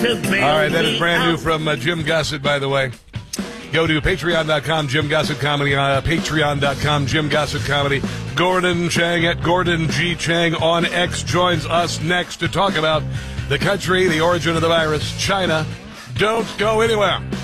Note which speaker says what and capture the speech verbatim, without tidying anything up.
Speaker 1: to bail
Speaker 2: All right, that is
Speaker 1: me
Speaker 2: brand new
Speaker 1: out.
Speaker 2: from uh, Jim Gossett, by the way. Go to patreon dot com, Jim Gossett Comedy, uh, patreon dot com, Jim Gossett Comedy. Gordon Chang at Gordon G. Chang on X joins us next to talk about the country, the origin of the virus, China. Don't go anywhere.